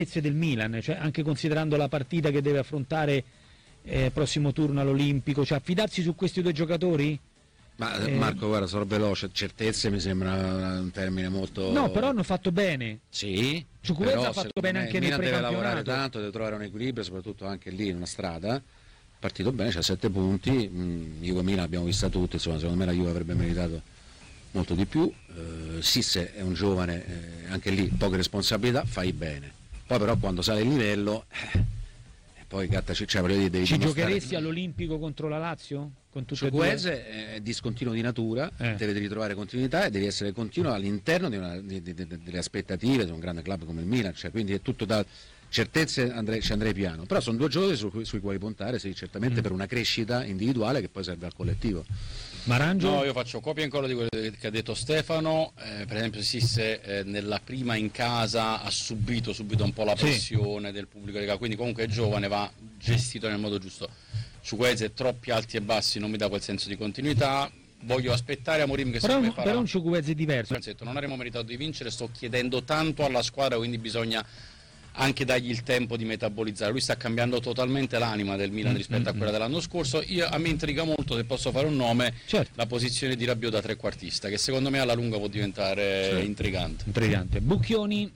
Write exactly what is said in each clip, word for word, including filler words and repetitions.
del Milan, cioè anche considerando la partita che deve affrontare eh, prossimo turno all'Olimpico, cioè affidarsi su questi due giocatori? Ma eh, Marco, guarda, sarò veloce, certezze mi sembra un termine molto... No, però hanno fatto bene. Sì, Chukwueze però ha fatto secondo bene me anche il nel Milan deve precampionato. lavorare tanto, deve trovare un equilibrio, soprattutto anche lì in una strada. Partito bene, c'ha sette punti, mm, Juve Milan l'abbiamo vista tutti, insomma, secondo me la Juve avrebbe meritato molto di più. eh, Sisse è un giovane, eh, anche lì poche responsabilità, fai bene. Poi però quando sale il livello, eh, poi gattaci, cioè, voglio dire, devi Ci dimostrare... giocheresti all'Olimpico contro la Lazio? Con tutte Chukwueze è discontinuo di natura, eh. deve ritrovare continuità e devi essere continuo all'interno di una, di, di, di, delle aspettative di un grande club come il Milan, cioè, quindi è tutto da certezze, andrei, ci andrei piano, però sono due giochi su, sui quali puntare, sì, certamente mm. per una crescita individuale che poi serve al collettivo. Marangio? No, io faccio copia e incolla di quello che ha detto Stefano, eh, per esempio Sisse eh, nella prima in casa ha subito subito un po' la pressione sì. del pubblico, quindi comunque è giovane, va gestito nel modo giusto. Chukwueze troppi alti e bassi non mi dà quel senso di continuità, voglio aspettare Amorim che però, secondo me farà... però un Chukwueze diverso. Non avremo meritato di vincere, sto chiedendo tanto alla squadra, quindi bisogna anche dargli il tempo di metabolizzare. Lui sta cambiando totalmente l'anima del Milan rispetto a quella dell'anno scorso. Io, a me intriga molto, se posso fare un nome, certo. la posizione di Rabiot da trequartista, che secondo me alla lunga può diventare certo. intrigante. intrigante. Bucchioni?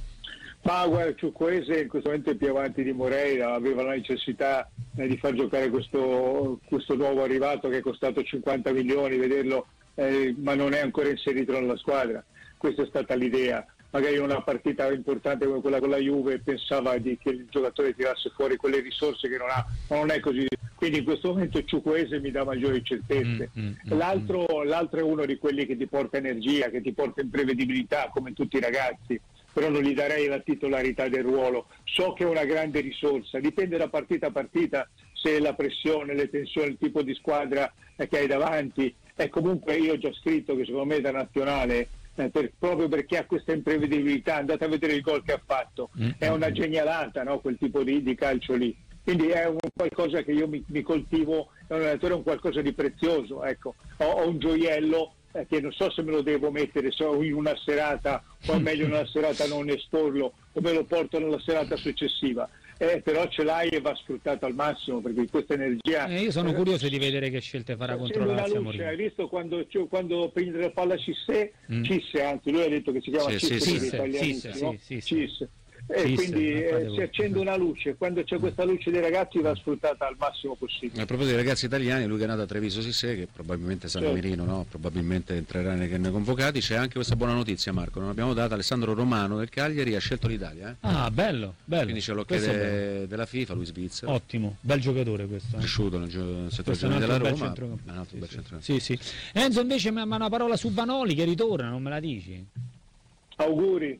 Ma guarda, Chukwueze in questo momento è più avanti di Moreira, aveva la necessità eh, di far giocare questo, questo nuovo arrivato che è costato cinquanta milioni, vederlo, eh, ma non è ancora inserito nella squadra. Questa è stata l'idea. Magari in una partita importante come quella con la Juve pensava di che il giocatore tirasse fuori quelle risorse che non ha, ma non è così. Quindi in questo momento Chukwueze mi dà maggiori certezze. Mm, mm, l'altro, l'altro è uno di quelli che ti porta energia, che ti porta imprevedibilità, come tutti i ragazzi, però non gli darei la titolarità del ruolo. So che è una grande risorsa, dipende da partita a partita se la pressione, le tensioni, il tipo di squadra che hai davanti. E comunque io ho già scritto che secondo me da nazionale, eh, per, proprio perché ha questa imprevedibilità, andate a vedere il gol che ha fatto, mm-hmm. è una genialata, no? Quel tipo di, di calcio lì. Quindi è un qualcosa che io mi, mi coltivo, è un allenatore, un qualcosa di prezioso, ecco. Ho, ho un gioiello eh, che non so se me lo devo mettere so in una serata o è meglio in una serata non esporlo o me lo porto nella serata successiva. Eh, però ce l'hai e va sfruttato al massimo, perché questa energia... Eh, io sono eh, curioso di vedere che scelte farà contro la Lazio Mourinho. Hai visto quando, cioè, quando prende la palla Cissé, mm. Cisse, anzi lui ha detto che si chiama sì, Cisse, sì, sì, italianissimo, sì, sì, sì, Cisse. E Cisse, quindi eh, si accende una luce, quando c'è questa luce dei ragazzi va sfruttata al massimo possibile. A proposito dei ragazzi italiani, lui che è nato a Treviso Sissé, che probabilmente San certo. Mirino, no? Probabilmente entrerà nei, nei convocati. C'è anche questa buona notizia, Marco, non abbiamo dato, Alessandro Romano del Cagliari ha scelto l'Italia. Eh? Ah, bello, bello. Quindi c'è l'ok de, della FIFA, lui svizzero. Ottimo, bel giocatore questo. Eh? Cresciuto nel, nel settore giovanile della Roma. Un altro bel centro. Sì, sì. Enzo invece mi ha una parola su Vanoli che ritorna, non me la dici? Auguri.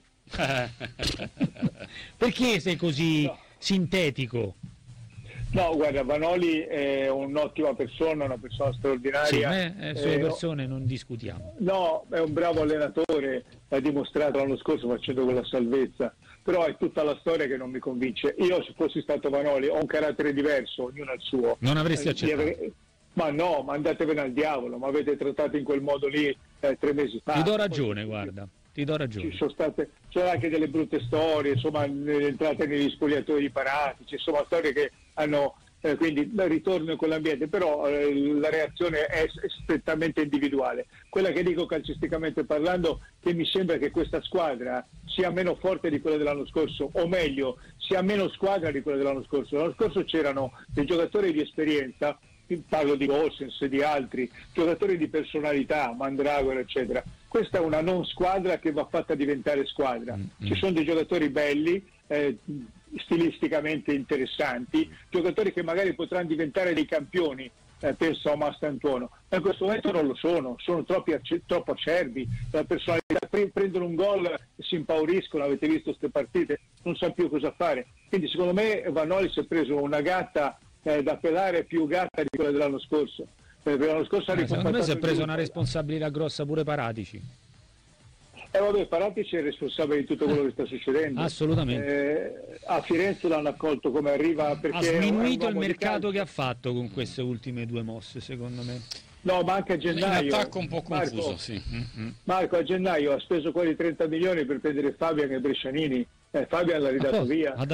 Perché sei così no. sintetico? No, guarda, Vanoli è un'ottima persona, una persona straordinaria. Sì, eh, sulle persone eh, non discutiamo. No, è un bravo allenatore, l'ha dimostrato l'anno scorso facendo quella salvezza, però è tutta la storia che non mi convince. Io se fossi stato Vanoli ho un carattere diverso, ognuno ha il suo. Non avresti accettato? Ave... Ma no, ma andatevene al diavolo, ma avete trattato in quel modo lì eh, tre mesi fa. Ti do ragione, poi... guarda. Ti do ragione. Ci sono state ci sono anche delle brutte storie, insomma, entrate negli spogliatoi di Paratici, insomma, storie che hanno eh, quindi ritorno con l'ambiente, però eh, la reazione è strettamente individuale. Quella che dico calcisticamente parlando, che mi sembra che questa squadra sia meno forte di quella dell'anno scorso, o meglio, sia meno squadra di quella dell'anno scorso. L'anno scorso c'erano dei giocatori di esperienza, parlo di Gossens e di altri, giocatori di personalità, Mandragora, eccetera. Questa è una non squadra che va fatta diventare squadra. Mm-hmm. Ci sono dei giocatori belli, eh, stilisticamente interessanti, giocatori che magari potranno diventare dei campioni, eh, penso a Mastantuono, ma in questo momento non lo sono, sono troppi, troppo acerbi, la personalità, prendono un gol e si impauriscono, avete visto queste partite, non sanno più cosa fare. Quindi secondo me Vanoli si è preso una gatta eh, da pelare più gatta di quella dell'anno scorso. L'anno scorso eh, secondo me si è preso una responsabilità grossa pure Paratici. Eh vabbè, Paratici è responsabile di tutto quello che sta succedendo. Assolutamente. Eh, a Firenze l'hanno accolto come arriva perché ha sminuito il mercato che ha fatto con queste ultime due mosse, secondo me. No, ma anche a gennaio. Un attacco un po' confuso, Marco, sì. Mm-hmm. Marco, a gennaio ha speso quasi trenta milioni per prendere Fabian e Brescianini. Eh, Fabian l'ha ridato via.